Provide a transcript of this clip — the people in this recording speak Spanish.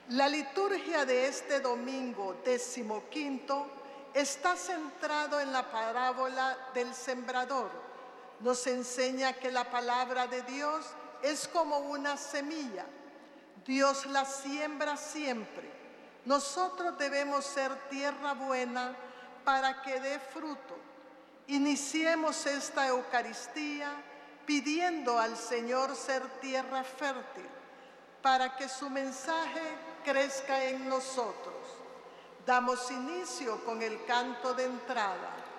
La liturgia de este domingo 15 está centrado en la parábola del sembrador. Nos enseña que la palabra de Dios es como una semilla. Dios la siembra siempre. Nosotros debemos ser tierra buena para que dé fruto. Iniciemos esta Eucaristía pidiendo al Señor ser tierra fértil, para que su mensaje crezca en nosotros. Damos inicio con el canto de entrada.